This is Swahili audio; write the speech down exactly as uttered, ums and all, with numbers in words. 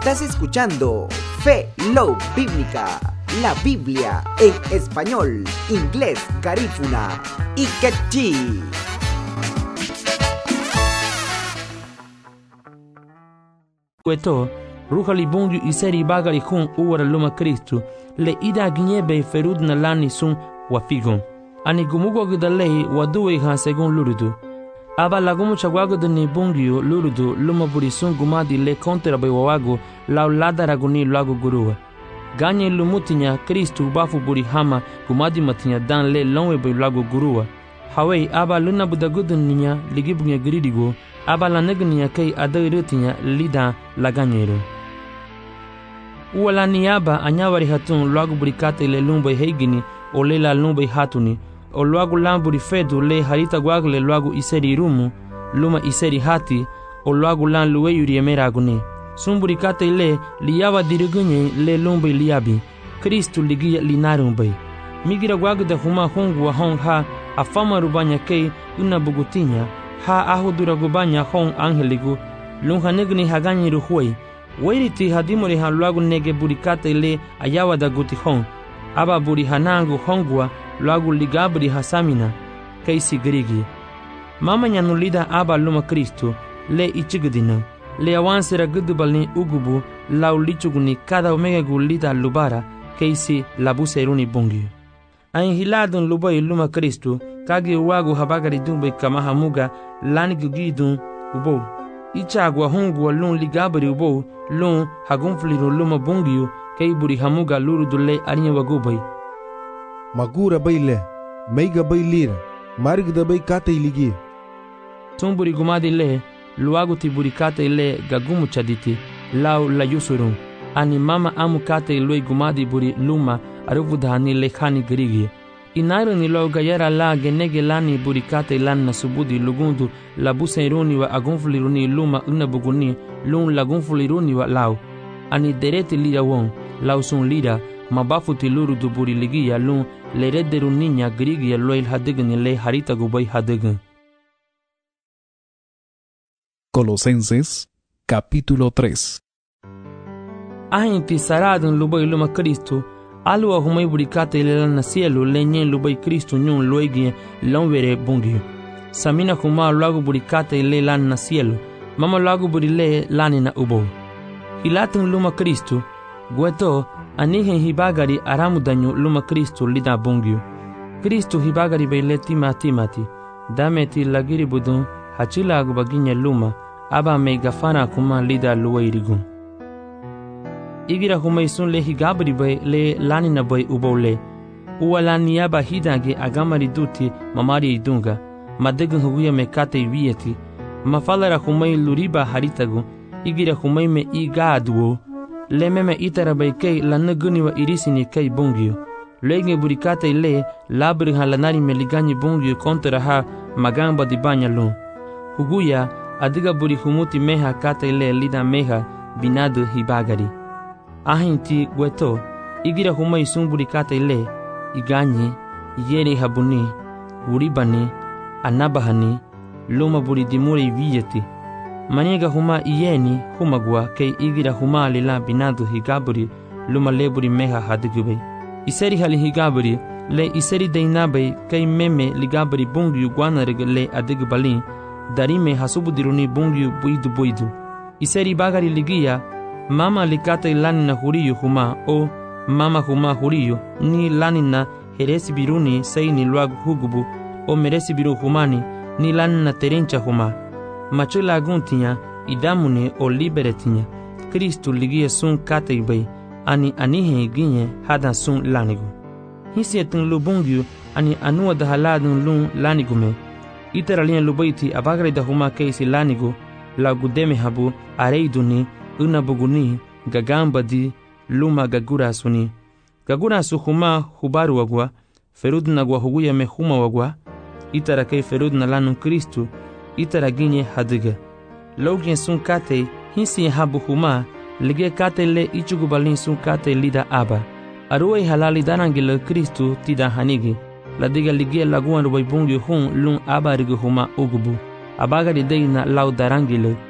Estás escuchando Fe Love Bíblica, la Biblia en español, inglés, garífuna y quechí. Kweto, ruhali bungu iseri bagari hun uwara luma Kristu, le ida ginyebe ferud na lani sun wafigon. Ani gumugo gidalei waduwe ha segun lurudu. Aba lagumu chagwago de ni bungu lurudu luma buri sun gumadi le kontra bai wawago lau lada raguni lagu gurua. Ganye lumutinya Kristu bafu buri hama gumadi matinya dan le lonwe bai lagu gurua. Hawei aba luna budagudun ninya ligibunya giridigo. Aba la negniya kay adayrutinya lida laganyero. Uwala niaba anyawari hatun luagu burikate le lumbai heigini o le la lumbai hatuni o luagu lamburi fedu le harita guagle luagu iseri rumu luma iseri hati o luagu lan luweyuri emera agune. Sumburikate le liyawa dirigunye le lumbai liabi Kristu ligiya linarumbai. Migira guagu da huma hungu wa hong ha afama rubanya kay una bugutinya ha ahu duragubanya hong angeligu lunga negni haganyi ruhuai wairiti hadimori ha luagu nege burikate le ayawa da guti hong aba buri hanangu hongwa luagu ligabri hasamina kaisi grigi mama nyanulida aba luma Kristu le ichigdina le awansera gudubalni ugubu lau lichuguni kada omega gulida lubara kaisi labuseruni bungi ain hiladun lubai luma Kristu kagi wagu habagari dumbe kama hamuga lani gugidun ubo ichagwa hungu lun ligabari ubo lun hagunfliru luma bungiu kaiburi hamuga luru dulle arinya wagubai magura baile meiga bailira marigda bai kate ligi tumburi gumadi le luagu tiburi kate le gagumu chaditi lau la yusurun ani mama amu kate lui gumadi buri luma aruvudhani lekhani grigi inairo ni lo gayara la genege lani burikate lan na subudi lugundu la busairuni wa agunfuliruni luma una buguni lun lagunfuliruni wa lau ani dereti lida won lau sun lida mabafu tiluru du buri ligiya lun le redderu niña grigiya loil hadigni le harita gubay hadign. Colosenses capítulo tres. Ahinti saradun lubay luma Kristu alwa humay burikate le na cielo le nyen lubay Kristu nyun loigi lonvere bungi samina huma lagu burikate le lan na cielo mama lagu burile lani na ubo hilatun luma Kristu gweto anihen hibagari aramudanyu luma Kristu lida bungi Kristu hibagari bele tima timati dameti lagiri budun hachila agubaginya luma aba me gafana kuma lida luwairigun igira humay sun le higabri bay le lani na bay ubole uwala niaba hidange agamari duti mamari idunga madegun huguya mekate wieti mafalara humay luriba haritagu igira humay me igaduo le meme itara bay kay lanaguni wa irisini kay bungio lege burikate le labri halanari meligani bungio kontra ha magamba di banyalun huguya adiga buri humuti meha kate le lida meha binadu hibagari ahinti gweto igira humay sumburi kate le iganyi yeri habuni uribani anabahani luma buri dimuri viyeti maniga huma iyeni humagwa kay igira huma lila binadu higaburi luma leburi meha hadigube iseri hali higaburi le iseri deinabai kay meme ligaburi bungu gwanarg le adigbalin darime hasubudiruni bungu buidu buidu iseri bagari ligia mama likate lani na huriyo huma o mama huma huriyo ni lani na heresi biruni sei ni luagu hugubu o meresi biru humani ni lani na terencha huma macho laguntinya idamune o liberetinya Kristu ligia sun kate bay ani anihe ginye hada sun lanigu hisietun lubungyu ani anua da haladun lun lanigume itaralien lubaiti abagre da huma keisi lanigu lagudeme habu areiduni una buguni gagamba di luma gagura suni gagura su huma hubaru wagwa ferud na gwa huguya me huma wagwa itara kay ferud na lanu Kristu itara ginye hadiga logien sun kate hinsi habu huma lige kate le ichugu balin sun kate lida aba aruwe halali danangile Kristu tida hanigi la diga lige laguan rubai bungi hun lun aba rigu huma ugubu abaga di deina lau darangile